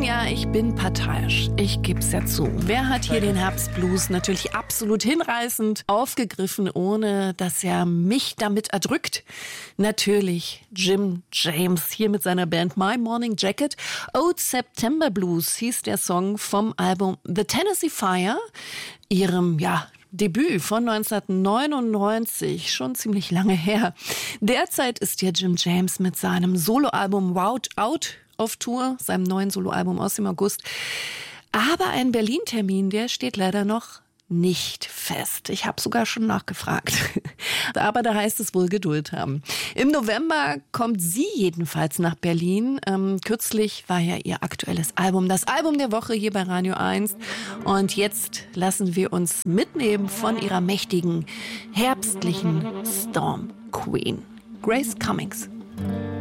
Nun ja, ich bin parteiisch. Ich geb's ja zu. Wer hat hier den Herbstblues natürlich absolut hinreißend aufgegriffen, ohne dass er mich damit erdrückt? Natürlich Jim James, hier mit seiner Band My Morning Jacket. Old September Blues hieß der Song vom Album The Tennessee Fire, ihrem, Debüt von 1999, schon ziemlich lange her. Derzeit ist ja Jim James mit seinem Soloalbum Route Out auf Tour, seinem neuen Soloalbum aus dem August. Aber ein Berlin-Termin, der steht leider noch nicht fest. Ich habe sogar schon nachgefragt. Aber da heißt es wohl Geduld haben. Im November kommt sie jedenfalls nach Berlin. Kürzlich war ja ihr aktuelles Album, das Album der Woche hier bei Radio 1. Und jetzt lassen wir uns mitnehmen von ihrer mächtigen, herbstlichen Storm Queen, Grace Cummings.